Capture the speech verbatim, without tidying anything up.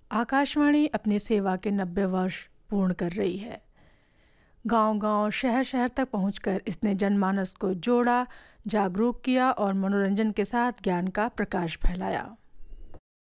आकाशवाणी अपनी सेवा के नब्बे वर्ष पूर्ण कर रही है। गांव-गांव, शहर-शहर तक पहुंचकर इसने जनमानस को जोड़ा, जागरूक किया और मनोरंजन के साथ ज्ञान का प्रकाश फैलाया।